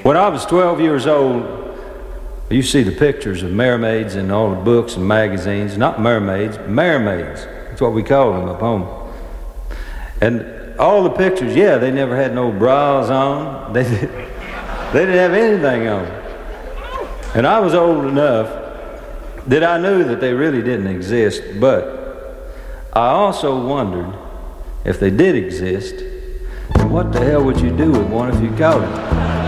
When I was 12 years old, you see the pictures of mermaids in all the books and magazines. Not mermaids, mermaids. That's what we call them up home. And all the pictures, yeah, they never had no bras on. They didn't have anything on. And I was old enough that I knew that they really didn't exist, but I also wondered if they did exist, what the hell would you do with one if you caught it?